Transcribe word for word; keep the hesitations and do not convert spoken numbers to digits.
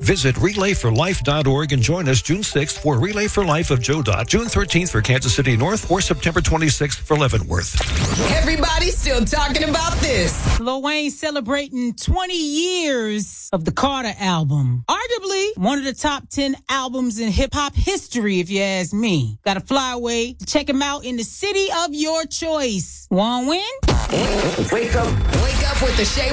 Visit relay for life dot org and join us June sixth for Relay for Life of Joe Dot, June thirteenth for Kansas City North, or September twenty-sixth for Leavenworth. Everybody's still talking about this. Lil Wayne celebrating twenty years of the Carter album. Arguably one of the top ten albums in hip-hop history, if you ask me. Got to fly away to check him out in the city of your choice. Want to win? Wake up. Wake up with the Shay